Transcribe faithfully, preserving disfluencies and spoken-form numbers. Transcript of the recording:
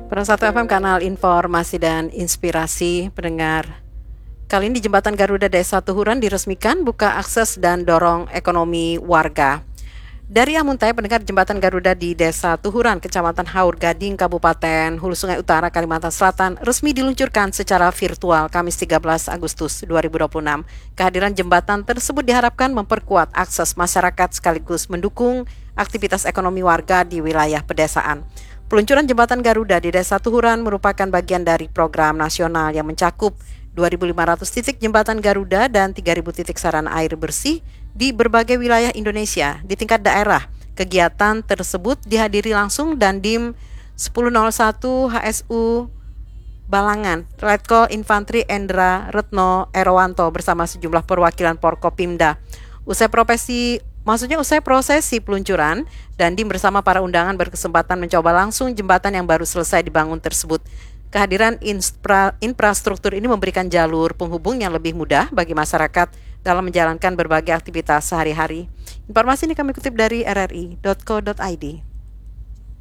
Satu F M Kanal Informasi dan Inspirasi pendengar. Kali ini Jembatan Garuda Desa Tuhuran diresmikan, buka akses dan dorong ekonomi warga. Dari Amuntai, pendengar, Jembatan Garuda di Desa Tuhuran, Kecamatan Haur Gading, Kabupaten Hulu Sungai Utara, Kalimantan Selatan, resmi diluncurkan secara virtual Kamis tiga belas Agustus dua ribu dua puluh enam. Kehadiran jembatan tersebut diharapkan memperkuat akses masyarakat sekaligus mendukung aktivitas ekonomi warga di wilayah pedesaan. Peluncuran Jembatan Garuda di Desa Tuhuran merupakan bagian dari program nasional yang mencakup dua ribu lima ratus titik jembatan Garuda dan tiga ribu titik sarana air bersih di berbagai wilayah Indonesia. Di tingkat daerah, kegiatan tersebut dihadiri langsung Dandim sepuluh nol satu H S U Balangan, Letkol Infantri Endra Retno Erowanto bersama sejumlah perwakilan Porkopimda. Usai profesi Maksudnya usai prosesi peluncuran, Dandim bersama para undangan berkesempatan mencoba langsung jembatan yang baru selesai dibangun tersebut. Kehadiran infra, infrastruktur ini memberikan jalur penghubung yang lebih mudah bagi masyarakat dalam menjalankan berbagai aktivitas sehari-hari. Informasi ini kami kutip dari r r i dot co dot i d.